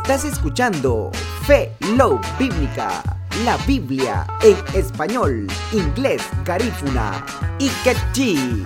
Estás escuchando Fe, Love Bíblica, la Biblia en español, inglés, garífuna y quechí.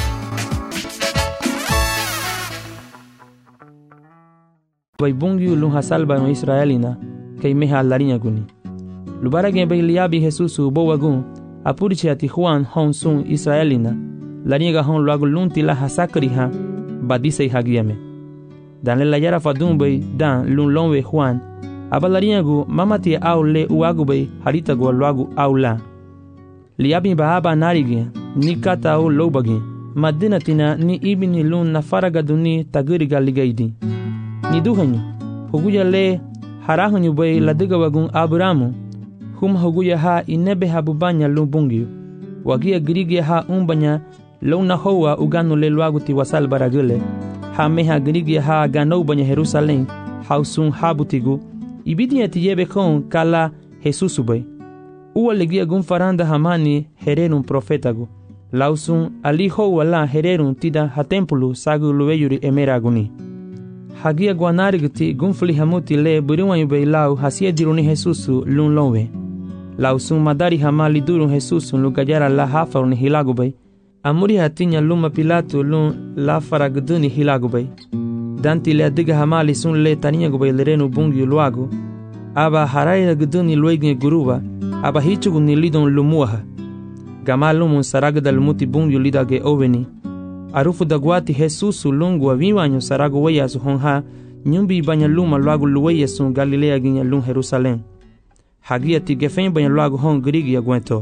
Baibungyu lunha salva no Israelina, kay meha larinya guni. Lubarage bay liabi Jesusu bowagun, apuriche ati Juan hon sun Israelina, larinya hon luagu lunti la hasakriha, badise hagiame. Dan le layara fadun bay dan lun lonwe Juan, abalarinya gu mamati au le uagu bay harita gu luagu au la. Liabi bahaba narigi, ni kata au lobagi, madina tina ni ibini lun na faragaduni tagiriga ligaidi. Ni duhanyu, huguya le harahanyu bay ladiga wagun Abramu, huguya ha inebe habubanya lumbungyu, wagia girigia ha umbanya lona hoa uganu le luagu ti wasal baragule, ha meha girigia ha gano banya Jerusalem, hausun habutigu, ibidia ti yebe kon kala Jesusu bay. Uwa legia gun faranda hamani hererun profetagu, lausun ali hoa la hererun tida ha tempulu sagu luweyuri emeraguni. Hagia guanarigti gunfli hamuti le buriwanyu bay lau hasia diruni Jesusu lun lonwe. Lau sun madari hamali durun Jesusu lugayara la hafaruni hilagu bay. Amuri hatinya luma Pilato lun la faragduni hilagu bay. Danti le adiga hamali sun le taniya gubay lerenu bungi luagu. Aba haraya gduni luegne guruba. Aba hichugu ni lidon lumuaha. Gamalumun saragda lumuti bungi lidage oveni. Arufu dagwati Jesusu lungu aviwanyo saragu weya su honha, nyumbi banya luma luagu luweya sun Galilea ginya lun Jerusalem. Hagia ti gefen banya luagu hon grigi ya gwento.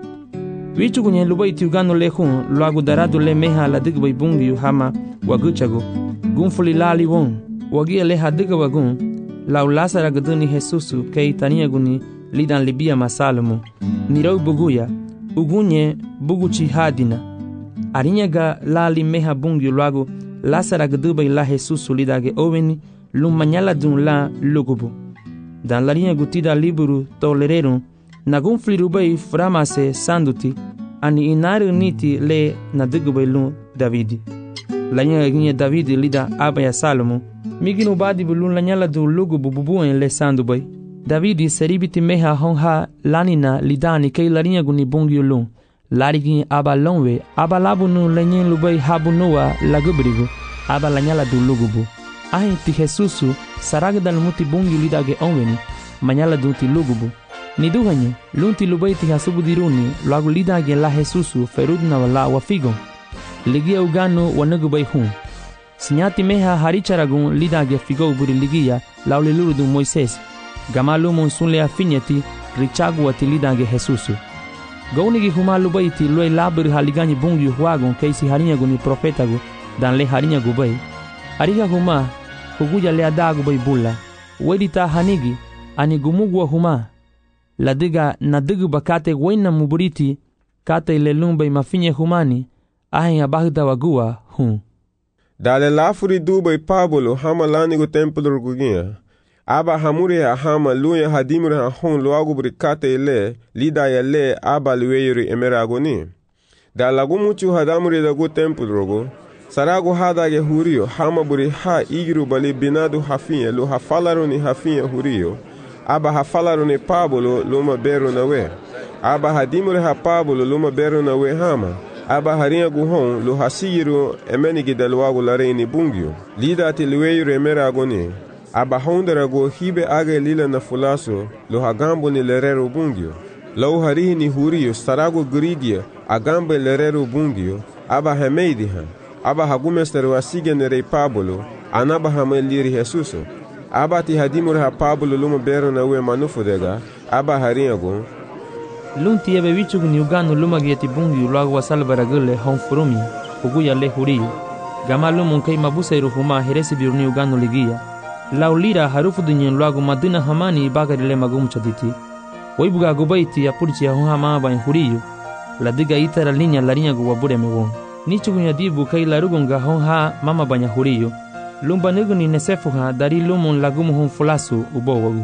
Wichu kunye lubai ti ugano le hun, luagu daradu le meha la digbay bungi yu hama waguchagu. Gunfuli lali won, wagia le hadiga wagun, lau lasara gaduni Jesusu kei tania guni lidan libia masalumu. Nirau buguya, ugunye buguchi hadina. Arinyaga lali meha bungi luagu lasara gdubay la Jesusu lidage oveni lumanyala dun la lugubu. Dan larinya gutida liburu tolererun nagun flirubay framase sanduti ani inaru niti le nadigubay lun Davidi. Lanya ginye Davidi lida abaya Salomo miginu badi bulun lanyala dun lugubu bubuen le sandubay. Davidi seribiti meha honha lanina lidani kay larinya guni bungi lun. Larigi aba lonwe, aba labunu lenyen lubay habunua lagubrigu, aba lanyala du lugubu. Ahi ti Jesusu saragda lumuti bungi lidage onweni, manyala du ti lugubu. Niduhanyu, lunti lubay ti hasubudiruni, luagu lidage la Jesusu ferudna wala wafigon. Ligia uganu wanagubay hun. Sinyati meha haricharagun lidage figo buri ligia, lauliluru du Moises. Gamalumun sunle afinyeti, richagu ati lidage Jesusu. Gaunigi humalu bay ti loy labur haligani bungi huagon keisi harinya guni profetagu dan le harinya gubay. Ariga huma huguja le adagu bay bulla. Wedita hanigi ani gumugwa huma. Ladiga nadigu bakate wena muburiti kate le lumbay mafinye humani ahin abagda wagua hun. Dale lafuri dubay Pablo hamalani go templo gugia. Aba hamure hama luya hadimure hon luagu brikate le lida ya le aba lueyuri emeragoni. Da lagu muchu hadamure da go temple rogo. Sarago hada ge hurio hama buri ha igiru bali binadu hafinya lu hafalaruni hafinya hurio. Aba hafalaruni Pablo luma beru na we. Aba hadimure ha Pablo luma beru na we hama. Aba harinha guhon lu hasigiru emenigi da luagu lareini bungyo. Lida ati lueyuri emeragoni. Aba hondera go hibe age lila na fulaso lo hagambo ni lerero bungyo. Lau harihi ni hurio sarago grigia agambe lerero bungyo. Aba hameidiha. Aba hagumesteru asige nerei Pablo. Anaba hameliri Jesuso. Aba ti hadimur ha Pablo luma bero na ue manufodega. Aba harinha go. Lunti ebe wichug ni ugano luma gieti bungyo luagu wasal baragule honfurumi. Huguya le hurio. Gamalumun kei mabuseiru huma heresi biurni ugano ligia. Laulira harufu dunyen luagu madina hamani bagari le magum chaditi. Waibuga gubaiti ya purchi ya hama ba huriyu. La diga itara linya larinya guwabure mewon. Nichu gunya dibu kai larugunga honha mama banya huriyu. Lumba nuguni nesefuha dari lumun lagumu hon fulasu ubowagu.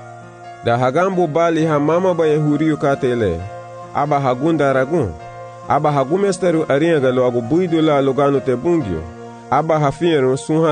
Da hagambo bali ha mama banya huriyu katele. Aba hagunda ragun. Aba hagumesteru aringa luagu buidu la lugano te bungyo. Aba hafiero sunha